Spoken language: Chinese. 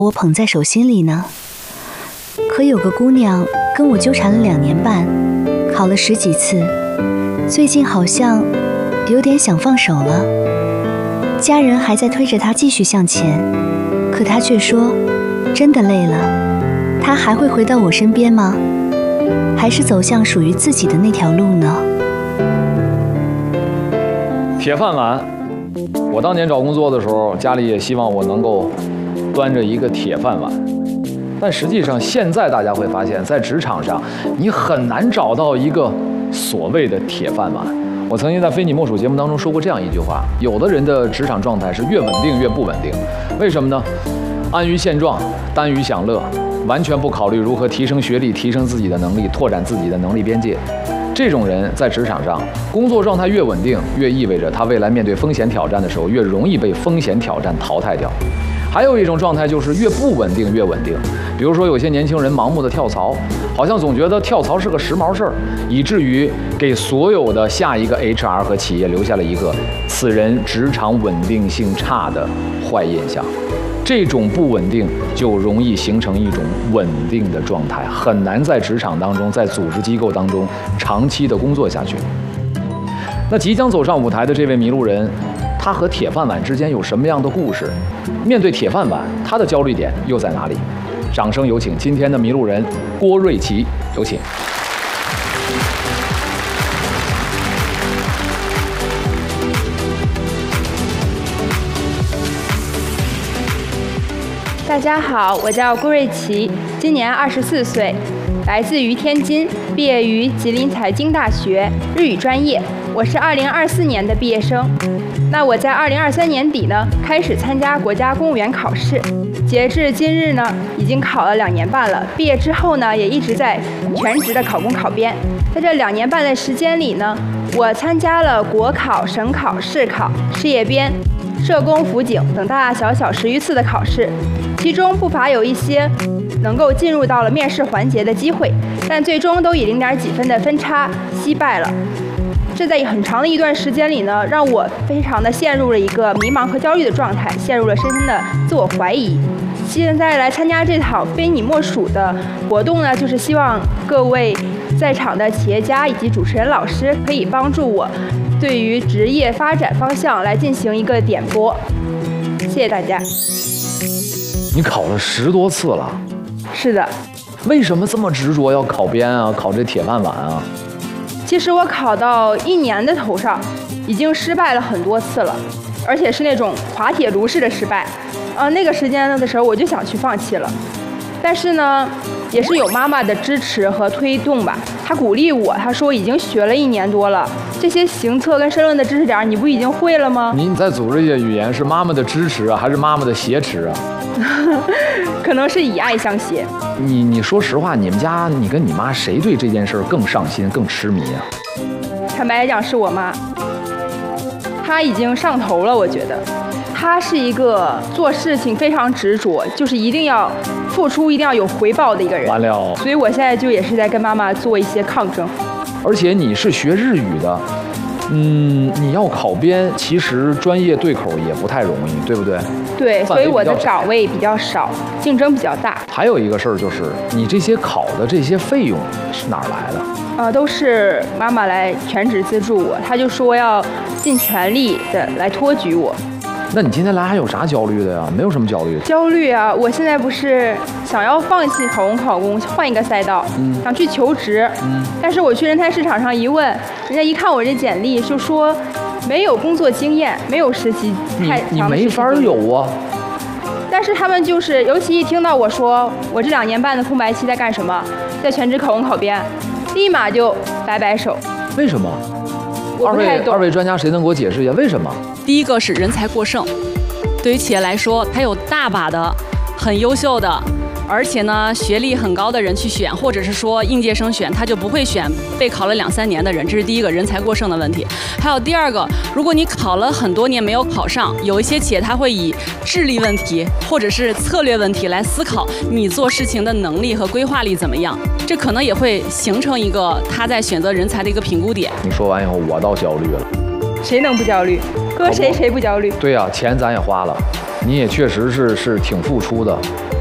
我捧在手心里呢。可有个姑娘跟我纠缠了2年半，考了10几次，最近好像有点想放手了。家人还在推着她继续向前，可她却说真的累了。她还会回到我身边吗？还是走向属于自己的那条路呢？ 铁饭碗，我当年找工作的时候，家里也希望我能够端着一个铁饭碗。但实际上，现在大家会发现，在职场上，你很难找到一个所谓的铁饭碗。我曾经在《非你莫属》节目当中说过这样一句话：有的人的职场状态是越稳定越不稳定，为什么呢？安于现状，耽于享乐，完全不考虑如何提升学历、提升自己的能力、拓展自己的能力边界。这种人在职场上，工作状态越稳定，越意味着他未来面对风险挑战的时候，越容易被风险挑战淘汰掉。还有一种状态就是越不稳定越稳定，比如说有些年轻人盲目的跳槽，好像总觉得跳槽是个时髦事儿，以至于给所有的下一个 HR 和企业留下了一个此人职场稳定性差的坏印象。这种不稳定就容易形成一种稳定的状态，很难在职场当中，在组织机构当中长期的工作下去。那即将走上舞台的这位迷路人，他和铁饭碗之间有什么样的故事？面对铁饭碗，他的焦虑点又在哪里？掌声有请今天的迷路人郭瑞奇，有请。 大家好，我叫郭瑞奇，今年24岁，来自于天津，毕业于吉林财经大学日语专业。我是2024年的毕业生。那我在2023年底呢，开始参加国家公务员考试，截至今日呢，已经考了2年半了。毕业之后呢，也一直在全职的考公考编。在这2年半的时间里呢，我参加了国考、省考、市考、事业编、社工、辅警等大大小小10余次的考试，其中不乏有一些能够进入到了面试环节的机会，但最终都以0点几分的分差惜败了。这在很长的一段时间里呢，让我非常的陷入了一个迷茫和焦虑的状态，陷入了深深的自我怀疑。现在来参加这场非你莫属的活动呢，就是希望各位在场的企业家以及主持人老师可以帮助我对于职业发展方向来进行一个点拨。谢谢大家。 你考了10多次了？ 是的。 为什么这么执着要考编啊，考这铁饭碗啊？ 其实我考到1年的头上，已经失败了很多次了，而且是那种滑铁卢式的失败。那个时间的时候我就想去放弃了，但是呢，也是有妈妈的支持和推动吧。她鼓励我，她说已经学了1年多了，这些行测跟申论的知识点你不已经会了吗？ 你在组织一些语言是妈妈的支持啊，还是妈妈的挟持啊？ 可能是以爱相挟。 你说实话，你们家你跟你妈谁对这件事更上心、更痴迷啊？ 坦白来讲，是我妈。她已经上头了，我觉得。她是一个做事情非常执着，就是一定要付出，一定要有回报的一个人。 完了。 所以我现在就也是在跟妈妈做一些抗争。 而且你是学日语的。你要考编，其实专业对口也不太容易，对不对？ 对，所以我的岗位比较少，竞争比较大。 还有一个事儿就是，你这些考的这些费用是哪儿来的？ 都是妈妈来全职资助我，她就说要尽全力的来托举我。 那你今天来还有啥焦虑的呀？没有什么焦虑。 焦虑啊！我现在不是想要放弃考公考公，换一个赛道，想去求职。但是我去人才市场上一问，人家一看我这简历，就说没有工作经验，没有实习太长的时间。 你没法有啊。 但是他们就是，尤其一听到我说我这2年半的空白期在干什么，在全职考公考编，立马就摆摆手。 为什么？ 我不太懂。 二位专家，谁能给我解释一下为什么？ 第一个是人才过剩，对于企业来说，它有大把的很优秀的，而且呢学历很高的人去选，或者是说应届生选，他就不会选备考了2、3年的人，这是第一个人才过剩的问题。还有第二个，如果你考了很多年没有考上，有一些企业他会以智力问题或者是策略问题来思考你做事情的能力和规划力怎么样，这可能也会形成一个他在选择人才的一个评估点。 你说完以后，我倒焦虑了。 谁能不焦虑？搁谁不焦虑？ 对呀，钱咱也花了， 你也确实是挺付出的。